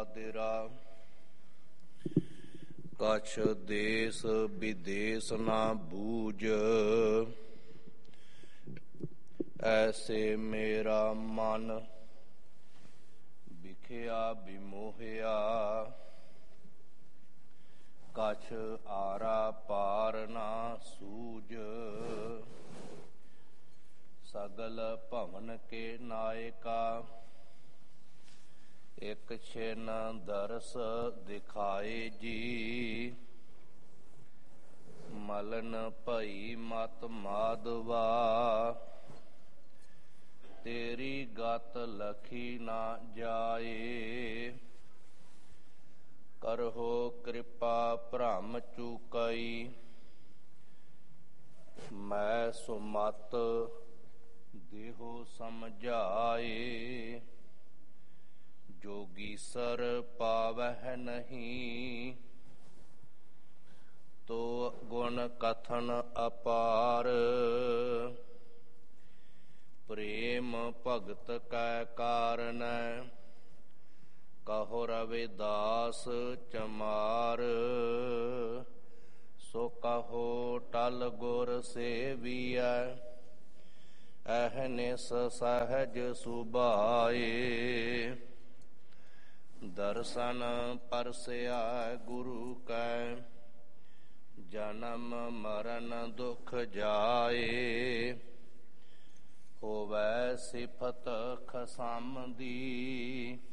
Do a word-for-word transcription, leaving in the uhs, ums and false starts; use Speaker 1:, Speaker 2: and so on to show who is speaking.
Speaker 1: ਦਾਦਿਰਾ। ਕਛ ਦੇਸ ਵਿਦੇਸ ਨਾ ਬੂਝ, ਐਸੇ ਮੇਰਾ ਮਨ ਵਿਖਿਆ ਵਿਮੋਹਿਆ। ਕਛ ਆਰਾ ਪਾਰ ਨਾ ਸੂਝ, ਸਗਲ ਭਵਨ ਕੇ ਨਾਇਕਾ। ਇਕ ਛਿਨ ਦਰਸ ਦਿਖਾਏ ਜੀ, ਮਲਨ ਭਈ ਮਤ ਮਾਧਵਾ। ਤੇਰੀ ਗਤ ਲਖੀ ਨਾ ਜਾਏ, ਕਰਹੁ ਕਿਰਪਾ ਭ੍ਰਮ ਚੂਕਈ। ਮੈਂ ਸੁਮਤ ਦੇਹੁ ਸਮਝਾਏ, ਜੋਗੀਸਰ ਪਾਵਹਿ ਨਹੀਂ। ਤੋ ਗੁਣ ਕਥਨ ਅਪਾਰ, ਪ੍ਰੇਮ ਭਗਤ ਕੈ ਕਾਰਨੈ। ਕਹੋ ਰਵਿਦਾਸ ਚਮਾਰ, ਸੋ ਕਹੋ ਟਲ ਗੁਰ ਸੇਵੀਐ। ਅਹਨਿਸ ਸਹਜ ਸੁਭਾਏ, ਦਰਸ਼ਨ ਪਰਸਿਆ ਗੁਰੂ ਕੈ। ਜਨਮ ਮਰਨ ਦੁਖ ਜਾਏ, ਹੋਵੈ ਸਿਫਤ ਖਸਮ ਦੀ।